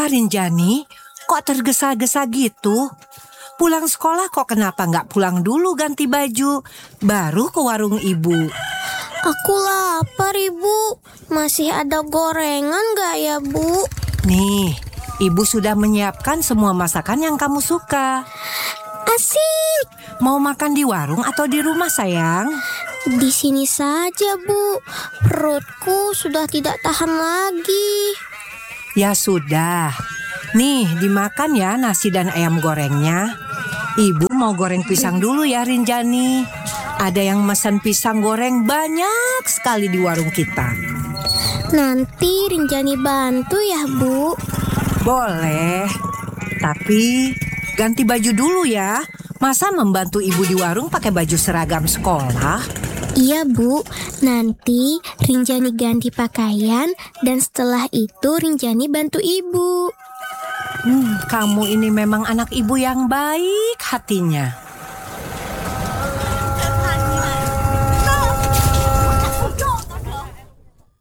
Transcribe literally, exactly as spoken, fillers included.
Kenapa Rinjani? Kok tergesa-gesa gitu? Pulang sekolah kok kenapa nggak pulang dulu ganti baju? Baru ke warung ibu. Aku lapar, Ibu. Masih ada gorengan nggak ya, Bu? Nih, ibu sudah menyiapkan semua masakan yang kamu suka. Asik! Mau makan di warung atau di rumah, sayang? Di sini saja, Bu. Perutku sudah tidak tahan lagi. Ya sudah. Nih, dimakan ya nasi dan ayam gorengnya. Ibu mau goreng pisang dulu ya, Rinjani. Ada yang mesen pisang goreng banyak sekali di warung kita. Nanti Rinjani bantu ya, Bu? Boleh. Tapi ganti baju dulu ya. Masa membantu ibu di warung pakai baju seragam sekolah? Iya, Bu. Nanti Rinjani ganti pakaian dan setelah itu Rinjani bantu Ibu. Hmm, kamu ini memang anak ibu yang baik hatinya.